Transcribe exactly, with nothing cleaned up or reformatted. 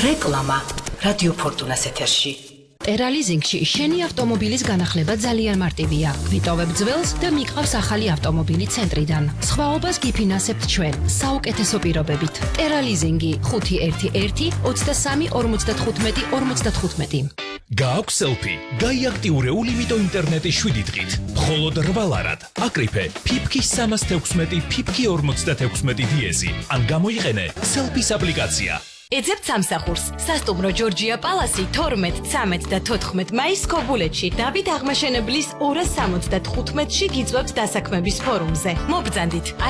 რეკლამა რადიო ფორტუნას ეთერში. ტერალიზინგში შენი ავტომობილის განახლება ძალიან მარტივია. ვიტოვებ ძველს და მიყავს ახალი ავტომობილი ცენტრიდან. სხვაობას გიფინანსებთ ჩვენ საუკეთესო პირობებით. ტერალიზინგი ხუთი ერთი ერთი ოცდასამი ორმოცდათხუთმეტი ორმოცდათხუთმეტი. გააქვს სელფი, გაიაქტიურე ულიმიტო ინტერნეტი შვიდი დღით. მხოლოდ რვა ლარად. აკრიფე ფიფკი სამას თექვსმეტი ფიფკი ორმოცდათექვსმეტი დიეზი. ან გამოიყენე სელფის აპლიკაცია. ეძებთ სამსახურს. სასტუმრო ჯორჯია პალასი თორმეტ, ცამეტ და თოთხმეტ მაისს ქობულეთში. დავით აღმაშენებლის ორას სამოცდათხუთმეტში გიწვევთ დასაქმების ფორუმზე. მობრძანდით.